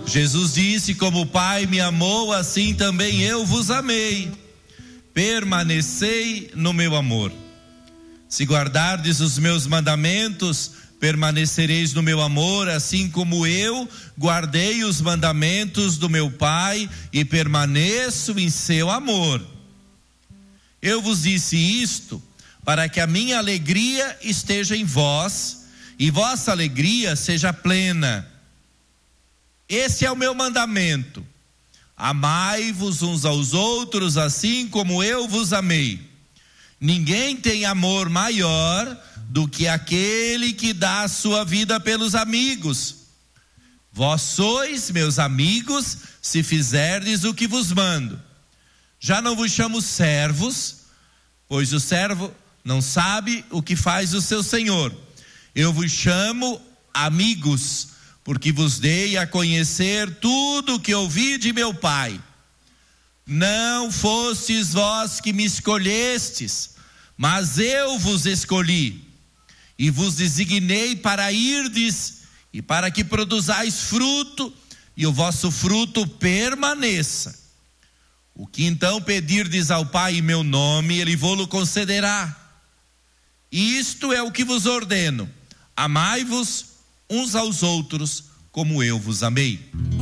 Jesus disse: como o Pai me amou, assim também eu vos amei. Permanecei no meu amor. Se guardardes os meus mandamentos, permanecereis no meu amor, assim como eu guardei os mandamentos do meu Pai e permaneço em seu amor. Eu vos disse isto para que a minha alegria esteja em vós e vossa alegria seja plena. Esse é o meu mandamento: amai-vos uns aos outros assim como eu vos amei. Ninguém tem amor maior do que aquele que dá a sua vida pelos amigos. Vós sois meus amigos se fizerdes o que vos mando. Já não vos chamo servos, pois o servo não sabe o que faz o seu senhor. Eu vos chamo amigos, porque vos dei a conhecer tudo o que ouvi de meu Pai. Não fostes vós que me escolhestes, mas eu vos escolhi e vos designei para irdes e para que produzais fruto e o vosso fruto permaneça. O que então pedirdes ao Pai em meu nome, Ele vô-lo concederá. Isto é o que vos ordeno: amai-vos uns aos outros como eu vos amei.